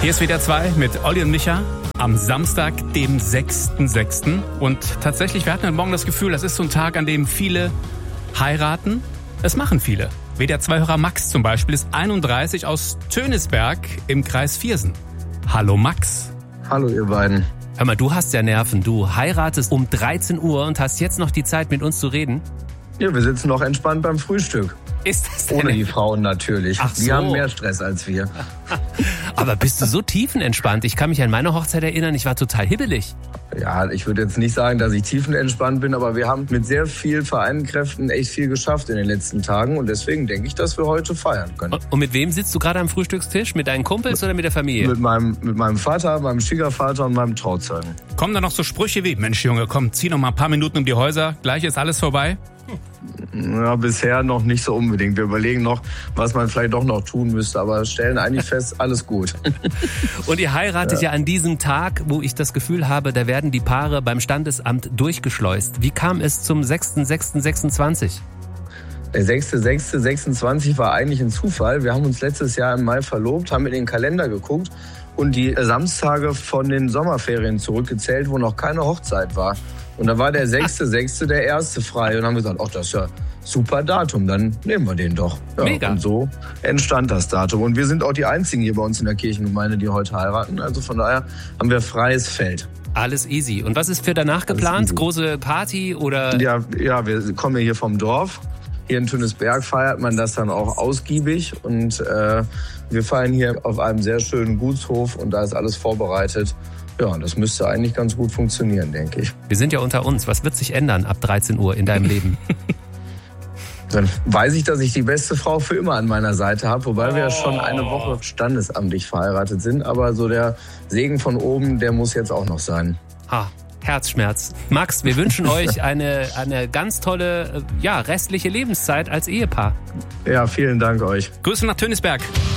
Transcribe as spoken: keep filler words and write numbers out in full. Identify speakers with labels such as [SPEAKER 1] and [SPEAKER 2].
[SPEAKER 1] Hier ist W D R zwei mit Olli und Micha am Samstag, dem sechsten sechsten Und tatsächlich, wir hatten heute Morgen das Gefühl, das ist so ein Tag, an dem viele heiraten. Es machen viele. W D R zwei-Hörer Max zum Beispiel ist einunddreißig aus Tönisberg im Kreis Viersen. Hallo Max.
[SPEAKER 2] Hallo ihr beiden.
[SPEAKER 3] Hör mal, du hast ja Nerven. Du heiratest um dreizehn Uhr und hast jetzt noch die Zeit, mit uns zu reden?
[SPEAKER 2] Ja, wir sitzen noch entspannt beim Frühstück.
[SPEAKER 3] Ist das denn?
[SPEAKER 2] Ohne die Frauen natürlich.
[SPEAKER 3] Ach
[SPEAKER 2] Die
[SPEAKER 3] so.
[SPEAKER 2] haben mehr Stress als wir.
[SPEAKER 3] Aber bist du so tiefenentspannt? Ich kann mich an meine Hochzeit erinnern, ich war total hibbelig.
[SPEAKER 2] Ja, ich würde jetzt nicht sagen, dass ich tiefenentspannt bin, aber wir haben mit sehr viel vereinten Kräften echt viel geschafft in den letzten Tagen und deswegen denke ich, dass wir heute feiern können.
[SPEAKER 3] Und mit wem sitzt du gerade am Frühstückstisch? Mit deinen Kumpels oder mit der Familie?
[SPEAKER 2] Mit meinem, mit meinem Vater, meinem Schwiegervater und meinem Trauzeugen.
[SPEAKER 1] Kommen da noch so Sprüche wie, Mensch Junge, komm, zieh noch mal ein paar Minuten um die Häuser, gleich ist alles vorbei?
[SPEAKER 2] Ja, bisher noch nicht so unbedingt. Wir überlegen noch, was man vielleicht doch noch tun müsste, aber stellen eigentlich fest, alles gut.
[SPEAKER 3] Und ihr heiratet ja. ja an diesem Tag, wo ich das Gefühl habe, da werden die Paare beim Standesamt durchgeschleust. Wie kam es zum sechsten sechsten sechsundzwanzig?
[SPEAKER 2] Der sechste sechste sechsundzwanzig war eigentlich ein Zufall. Wir haben uns letztes Jahr im Mai verlobt, haben in den Kalender geguckt und die Samstage von den Sommerferien zurückgezählt, wo noch keine Hochzeit war. Und da war der sechste sechste der erste frei. Und dann haben wir gesagt, ach, das ist ja super Datum, dann nehmen wir den doch. Ja,
[SPEAKER 3] Mega.
[SPEAKER 2] Und so entstand das Datum. Und wir sind auch die Einzigen hier bei uns in der Kirchengemeinde, die heute heiraten. Also von daher haben wir freies Feld.
[SPEAKER 3] Alles easy. Und was ist für danach geplant? Große Party oder?
[SPEAKER 2] Ja, ja, wir kommen ja hier vom Dorf. Hier in Tönisberg feiert man das dann auch ausgiebig. Und äh, wir feiern hier auf einem sehr schönen Gutshof und da ist alles vorbereitet. Ja, das müsste eigentlich ganz gut funktionieren, denke ich.
[SPEAKER 3] Wir sind ja unter uns. Was wird sich ändern ab dreizehn Uhr in deinem Leben?
[SPEAKER 2] Dann weiß ich, dass ich die beste Frau für immer an meiner Seite habe, wobei wir ja schon eine Woche standesamtlich verheiratet sind. Aber so der Segen von oben, der muss jetzt auch noch sein.
[SPEAKER 3] Ha, Herzschmerz. Max, wir wünschen euch eine, eine ganz tolle, ja, restliche Lebenszeit als Ehepaar.
[SPEAKER 2] Ja, vielen Dank euch.
[SPEAKER 1] Grüße nach Tönisberg.